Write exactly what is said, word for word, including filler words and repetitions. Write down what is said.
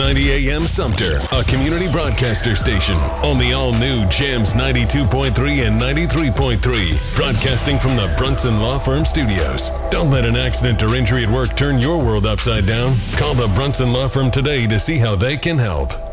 ninety A M Sumter, a community broadcaster station on the all-new Jams ninety-two point three and ninety-three point three, broadcasting from the Brunson Law Firm Studios. Don't let an accident or injury at work turn your world upside down. Call the Brunson Law Firm today to see how they can help.